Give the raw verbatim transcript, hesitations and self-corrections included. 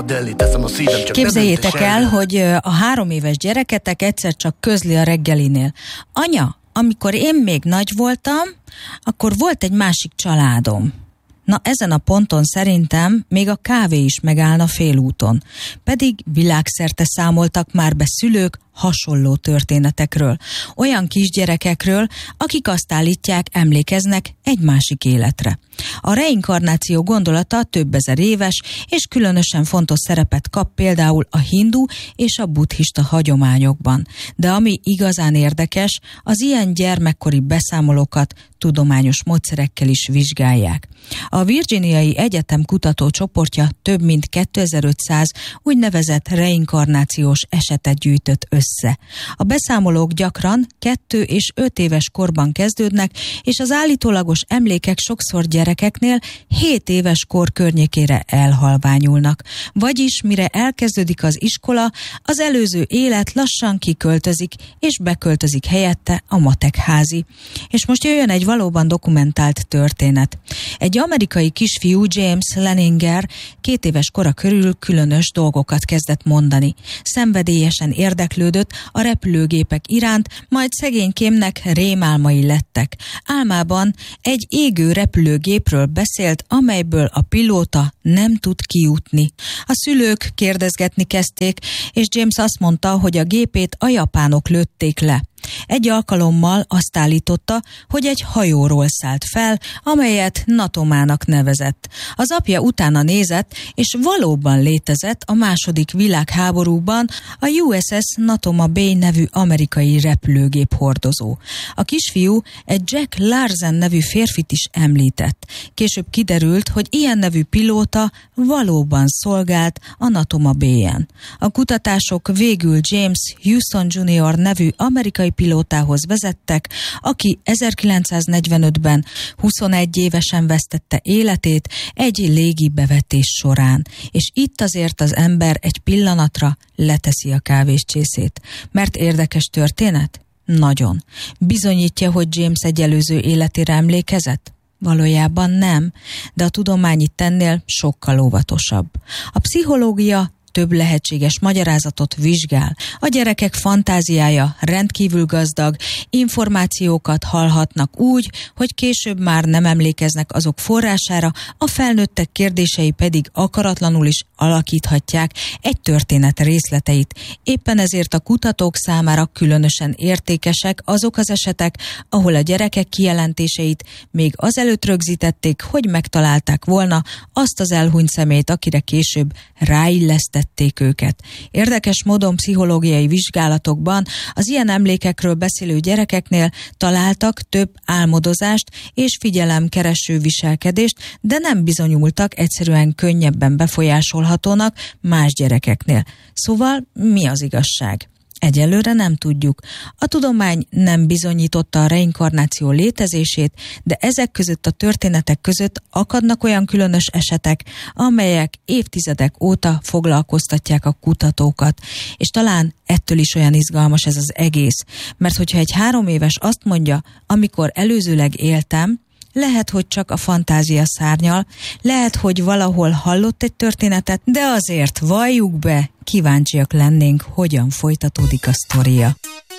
Képzeljétek el, hogy a három éves gyereketek egyszer csak közli a reggelinél: anya, amikor én még nagy voltam, akkor volt egy másik családom. Na, ezen a ponton szerintem még a kávé is megállna félúton. Pedig világszerte számoltak már be szülők hasonló történetekről. Olyan kisgyerekekről, akik azt állítják, emlékeznek egy másik életre. A reinkarnáció gondolata több ezer éves, és különösen fontos szerepet kap például a hindu és a buddhista hagyományokban. De ami igazán érdekes, az ilyen gyermekkori beszámolókat tudományos módszerekkel is vizsgálják. A Virginiai Egyetem kutatócsoportja több mint kétezer-ötszáz úgynevezett reinkarnációs esetet gyűjtött össze. A beszámolók gyakran kettő és öt éves korban kezdődnek, és az állítólagos emlékek sokszor gyerekeknél hét éves kor környékére elhalványulnak. Vagyis mire elkezdődik az iskola, az előző élet lassan kiköltözik, és beköltözik helyette a matekházi. És most jöjjön egy valóban dokumentált történet. Egy amerikai kisfiú, James Leninger, két éves kora körül különös dolgokat kezdett mondani. Szenvedélyesen érdeklődött a repülőgépek iránt, majd szegénykémnek rémálmai lettek. Álmában egy égő repülőgépről beszélt, amelyből a pilóta nem tud kijutni. A szülők kérdezgetni kezdték, és James azt mondta, hogy a gépét a japánok lőtték le. Egy alkalommal azt állította, hogy egy hajóról szállt fel, amelyet Natomának nevezett. Az apja utána nézett, és valóban létezett a második világháborúban a U S S Natoma Bay nevű amerikai repülőgép hordozó. A kisfiú egy Jack Larsen nevű férfit is említett. Később kiderült, hogy ilyen nevű pilóta valóban szolgált a Natoma Bayen. A kutatások végül James Houston junior nevű amerikai pilótához vezettek, aki ezerkilencszáznegyvenötben huszonegy évesen vesztette életét egy légi bevetés során. És itt azért az ember egy pillanatra leteszi a kávéscsészét. Mert érdekes történet? Nagyon. Bizonyítja, hogy James egy előző életére emlékezett? Valójában nem, de a tudomány itt ennél sokkal óvatosabb. A pszichológia több lehetséges magyarázatot vizsgál. A gyerekek fantáziája rendkívül gazdag, információkat hallhatnak úgy, hogy később már nem emlékeznek azok forrására, a felnőttek kérdései pedig akaratlanul is alakíthatják egy történet részleteit. Éppen ezért a kutatók számára különösen értékesek azok az esetek, ahol a gyerekek kijelentéseit még azelőtt rögzítették, hogy megtalálták volna azt az elhunyt személyt, akire később ráillesztették őket. Érdekes módon pszichológiai vizsgálatokban az ilyen emlékekről beszélő gyerekeknél találtak több álmodozást és figyelemkereső viselkedést, de nem bizonyultak egyszerűen könnyebben befolyásolhatónak más gyerekeknél. Szóval mi az igazság? Egyelőre nem tudjuk. A tudomány nem bizonyította a reinkarnáció létezését, de ezek között a történetek között akadnak olyan különös esetek, amelyek évtizedek óta foglalkoztatják a kutatókat. És talán ettől is olyan izgalmas ez az egész, mert hogyha egy három éves azt mondja, amikor előzőleg éltem, lehet, hogy csak a fantázia szárnyal, lehet, hogy valahol hallott egy történetet, de azért valljuk be, kíváncsiak lennénk, hogyan folytatódik a sztoria.